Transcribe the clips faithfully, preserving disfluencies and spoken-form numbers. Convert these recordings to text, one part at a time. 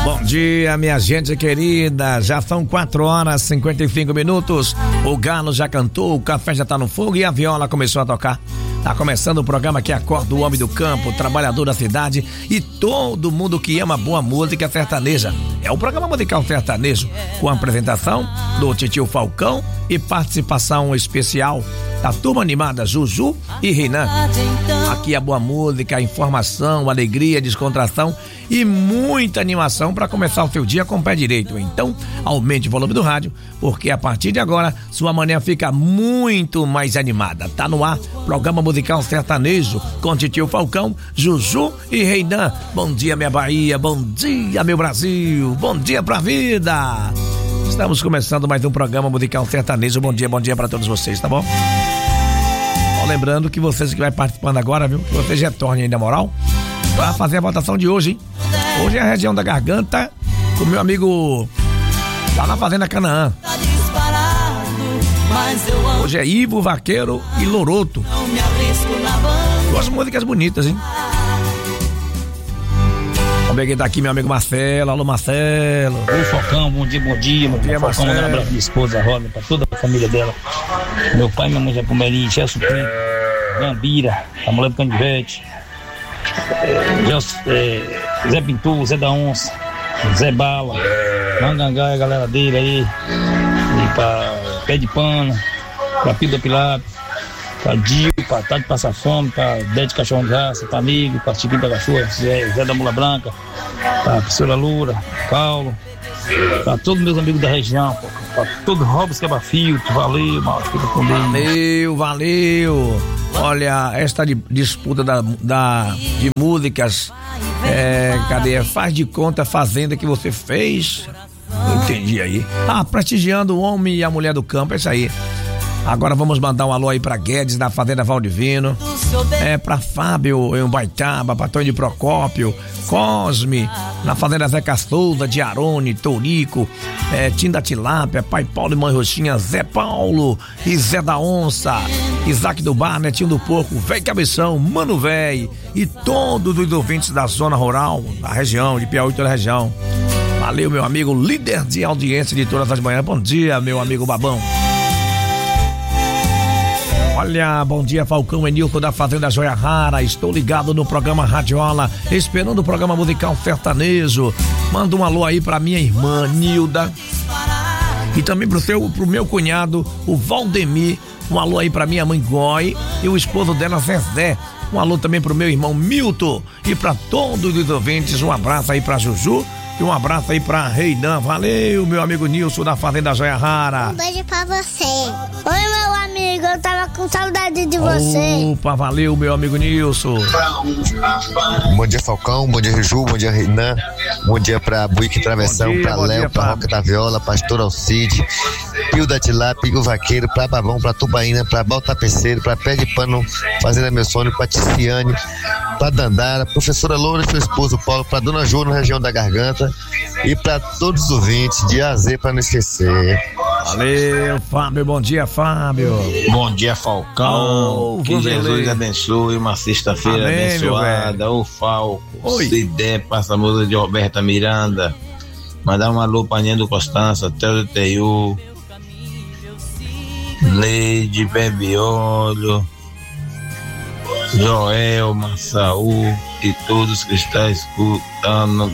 Bom dia, minha gente querida. Já são quatro horas e cinquenta e cinco minutos. O galo já cantou, o café já tá no fogo e a viola começou a tocar. Tá começando o programa que acorda o homem do campo, o trabalhador da cidade e todo mundo que ama boa música sertaneja. É o programa musical sertanejo, com a apresentação do Titio Falcão e participação especial da turma animada Juju e Renan. Aqui a boa música, informação, alegria, descontração e muita animação para começar o seu dia com o pé direito. Então, aumente o volume do rádio, porque a partir de agora sua manhã fica muito mais animada. Tá no ar, programa musical sertanejo com Titio Falcão, Juju e Renan. Bom dia, minha Bahia, bom dia, meu Brasil, bom dia pra vida. Estamos começando mais um programa musical sertanejo. Bom dia, bom dia pra todos vocês, tá bom? Ó, lembrando que vocês que vai participando agora, viu? Que vocês retornem aí na moral pra fazer a votação de hoje, hein? Hoje é a região da Garganta com o meu amigo lá na Fazenda Canaã. Hoje é Ivo, Vaqueiro e Loroto. Duas músicas bonitas, hein? Vamos ver quem tá aqui, meu amigo Marcelo. Alô, Marcelo. Ô, Falcão, bom dia, bom dia. Bom dia, Falcão, um abraço pra minha esposa, Roda, pra toda a família dela. Meu pai, minha mãe, Japumerim, Gelson Pinto, Gambira, a mulher do Canivete, é, Zé Pintu, Zé da Onça, Zé Bala, Mangangá, a galera dele aí, e pra Pé de Pano, pra Pio da Pilato, pra Dio, pra Tade Passar Fome, pra Dede Cachorro de Raça, pra Amigo, pra Chiquinho da Cachorra, Zé, Zé da Mula Branca, pra Pissola Lura, Paulo, pra todos meus amigos da região, pra todos Robos Quebra-Filtro, valeu, mal, fica com Deus. Valeu, valeu. Olha, esta de, disputa da, da, de músicas, é, cadê? Faz de conta fazenda que você fez. Não entendi aí. Ah, prestigiando o homem e a mulher do campo, é isso aí. Agora vamos mandar um alô aí pra Guedes, da Fazenda Valdivino. É, pra Fábio em Baitaba, pra Tony Procópio, Cosme, na Fazenda Zeca Souza, de Arone, Tourico, é, Tinda Tilápia, Pai Paulo e Mãe Roxinha, Zé Paulo e Zé da Onça, Isaac do Bar, Netinho do Porco, Véi Cabeção, Mano Véi e todos os ouvintes da zona rural, da região, de Piauí, toda a região. Valeu, meu amigo, líder de audiência de todas as manhãs. Bom dia, meu amigo Babão. Olha, bom dia, Falcão, Enilton da Fazenda Joia Rara. Estou ligado no programa Radiola, esperando o programa musical sertanejo. Manda um alô aí pra minha irmã Nilda e também pro, seu, pro meu cunhado, o Valdemir. Um alô aí pra minha mãe Goi e o esposo dela, Zezé. Um alô também pro meu irmão Milton e pra todos os ouvintes. Um abraço aí pra Juju e um abraço aí pra Reinan. Valeu, meu amigo Nilson da Fazenda Joia Rara. Um beijo pra você. Oi, meu amigo, eu tava com saudade de você. Opa, valeu, meu amigo Nilson. Bom dia, Falcão, bom dia, Juju, bom dia, Reinan. Bom dia pra Buique Travessão, dia, pra Léo, pra Roca da Viola, Pastor Alcide, Pio da Tilápia, o Vaqueiro, pra Babão, pra Tubaína, pra Baltapeceiro, pra Pé de Pano, Fazenda Meu Sonho, pra Ticiane, pra Dandara, professora Loura e seu esposo Paulo, pra Dona Ju, na região da Garganta, e pra todos os ouvintes de A Z, pra não esquecer. Valeu, Fábio, bom dia, Fábio. Bom dia, Falcão. Oh, que Jesus ler. abençoe uma sexta-feira abençoada. Ô, Falco, se der, passa a música de Roberta Miranda. Mandar uma alô pra Nendo Constança, Teo Teiu, Leide Bebiolho, Joel Massaú e todos que estão escutando,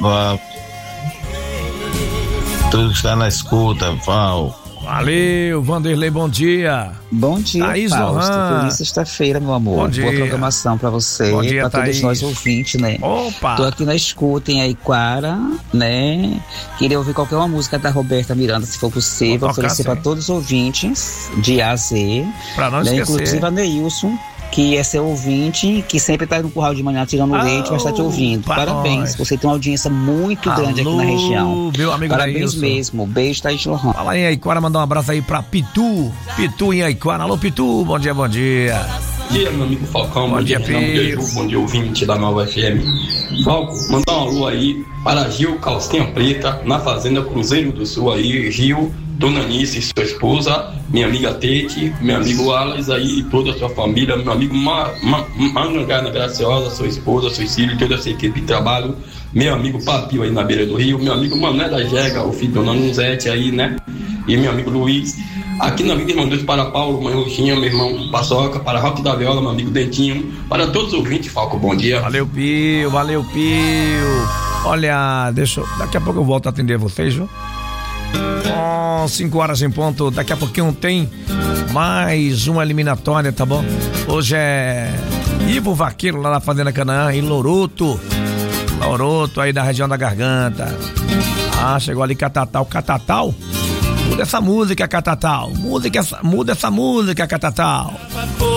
todos que estão na escuta, Falco. Valeu, Vanderlei, bom dia. Bom dia, Thaís Fausto. Feliz sexta-feira, meu amor. Bom dia. Boa programação pra você, bom dia, pra Thaís. todos nós ouvintes, né? Opa! Tô aqui na escuta em Aiquara, né? Queria ouvir qualquer uma música da Roberta Miranda, se for possível, oferecer pra todos os ouvintes de A a Z. Pra não né? esquecer. Inclusive a Neilson, que é seu ouvinte, que sempre tá no curral de manhã tirando oh, leite, vai estar te ouvindo. Parabéns, nós. Você tem uma audiência muito Alô, grande aqui na região. Meu amigo Parabéns Neilson. mesmo. Beijo, Thaís Lohan. Fala aí, Aiquara, mandar um abraço aí pra Pitu. Pitu em Aiquara. Alô, Pitu, bom dia, bom dia. dia, meu amigo Falcão. Bom, bom dia, dia Pio. Bom dia, ouvinte da Nova F M. Falco, mandar uma alô aí para Gil Calcinha Preta, na Fazenda Cruzeiro do Sul aí. Gil, Dona Nice, sua esposa, minha amiga Tete, meu amigo Alas aí e toda a sua família, meu amigo Mangangana Graciosa, sua esposa, seus filhos, toda essa equipe de trabalho, meu amigo Papio aí na beira do rio, meu amigo Mané da Jega, o filho do Dona Nunzete aí, né? E meu amigo Luiz. Aqui na Vida Irmão Deus, para Paulo, mãe Roxinha, meu irmão Paçoca, para Roque da Viola, meu amigo Dentinho, para todos os ouvintes, Falco, bom dia. Valeu, Pio, valeu, Pio. Olha, deixa eu, daqui a pouco eu volto a atender vocês, viu? Oh, cinco horas em ponto, daqui a pouquinho tem mais uma eliminatória, tá bom? Hoje é Ivo Vaqueiro lá na Fazenda Canaã, em Loroto. Loroto aí da região da Garganta. Ah, chegou ali Catatal, Catatal. Muda essa música, Catatal. Música, muda essa música, Catatal.